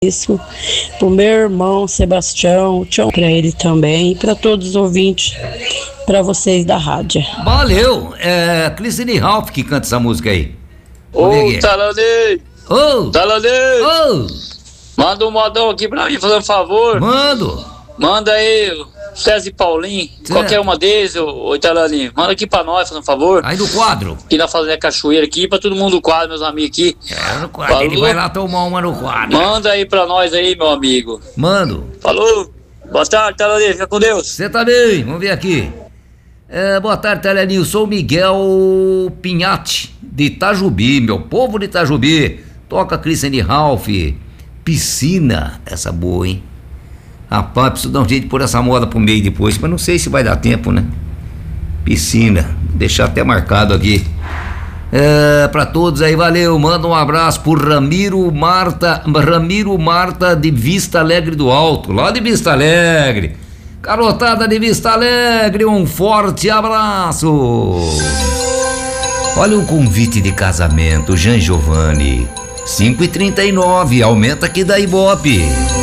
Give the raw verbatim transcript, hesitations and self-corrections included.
Isso, pro meu irmão Sebastião, tchau pra ele também, e pra todos os ouvintes, pra vocês da rádio. Valeu, é Cristina Ralph que canta essa música aí. Ô, Talanei! Ô! Talanei! Ô! Manda um modão aqui pra mim, fazendo um favor. Mando! Manda aí, César e Paulinho, Cê... qualquer uma deles, ô, ô Italaninho. Manda aqui pra nós, fazendo um favor. Aí no quadro. Aqui na Fazenda Cachoeira, aqui, pra todo mundo do quadro, meus amigos aqui. É, no quadro. Falou? Ele vai lá tomar uma no quadro. Manda aí pra nós aí, meu amigo. Mando. Falou. Boa tarde, Italaninho, fica com Deus. Você também, vamos ver aqui. É, boa tarde, Italaninho. Sou o Miguel Pinhatti, de Itajubi, meu povo de Itajubi. Toca Cristina Ralph. Piscina, essa boa, hein? Rapaz, preciso dar um jeito de pôr essa moda pro meio depois, mas não sei se vai dar tempo, né? Piscina, deixar até marcado aqui. É, pra todos aí, valeu. Manda um abraço pro Ramiro Marta, Ramiro Marta de Vista Alegre do Alto, lá de Vista Alegre. Garotada de Vista Alegre, um forte abraço. Olha o convite de casamento, Jean Giovanni. cinco e trinta e nove, aumenta aqui da Ibope.